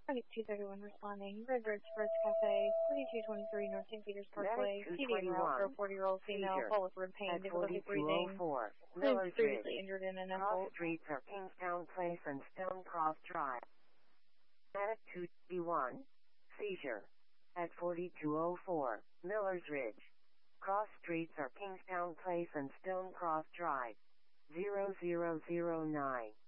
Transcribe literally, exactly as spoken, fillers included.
Okay, two thirty-one responding. Redbird Express Cafe, forty-two twenty-three North Saint Peters Parkway. T V en route for a forty-year-old female, Seizure. full with rib pain, At difficulty forty-two oh breathing. four, Claims Millers previously Ridge. injured in an Cross assault. streets are Kingstown Place and Stonecroft Drive. At two B one, seizure. At forty-two oh four, Millers Ridge. Cross streets are Kingstown Place and Stonecroft Drive. zero zero zero nine.